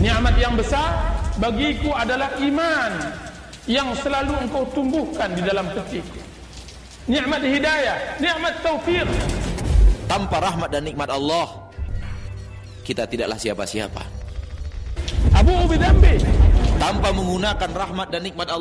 Nikmat yang besar bagiku adalah iman yang selalu engkau tumbuhkan di dalam hatiku. Nikmat hidayah, nikmat taufik. Tanpa rahmat dan nikmat Allah, kita tidaklah siapa-siapa. Abu Bidambi, tanpa menggunakan rahmat dan nikmat Allah